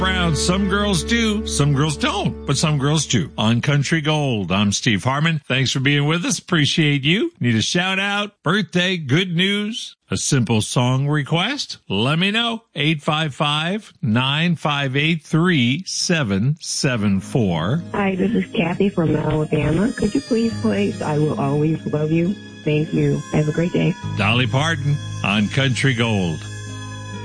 Brown. Some girls do, some girls don't, but some girls do. On Country Gold, I'm Steve Harmon. Thanks for being with us. Appreciate you. Need a shout out, birthday, good news, a simple song request? Let me know. 855-958-3774. Hi, this is Kathy from Alabama. Could you please play I Will Always Love You? Thank you. Have a great day. Dolly Parton on Country Gold.